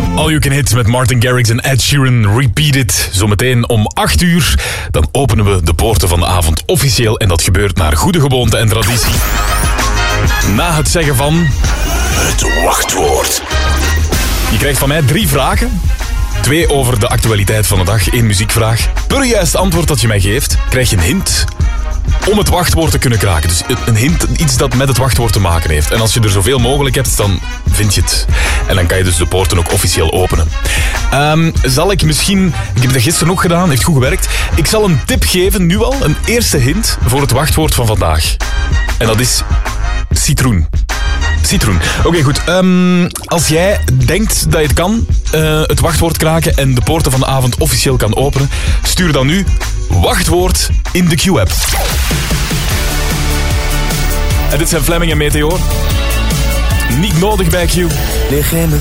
All You Can Hit met Martin Garrix en Ed Sheeran. Repeat It. Zometeen om 8 uur. Dan openen we de poorten van de avond officieel. En dat gebeurt naar goede gewoonte en traditie. Na het zeggen van... het wachtwoord. Je krijgt van mij 3 vragen. 2 over de actualiteit van de dag. 1 muziekvraag. Per juist antwoord dat je mij geeft, krijg je een hint om het wachtwoord te kunnen kraken. Dus een hint, iets dat met het wachtwoord te maken heeft. En als je er zoveel mogelijk hebt, dan vind je het. En dan kan je dus de poorten ook officieel openen. Zal ik misschien... Ik heb dat gisteren ook gedaan, heeft goed gewerkt. Ik zal een tip geven, nu al. Een eerste hint voor het wachtwoord van vandaag. En dat is citroen. Citroen. Oké, goed. Als jij denkt dat je het kan, het wachtwoord kraken en de poorten van de avond officieel kan openen, stuur dan nu wachtwoord in de Q-app. En dit zijn Fleming en Meteor. Niet nodig bij Q. Legende.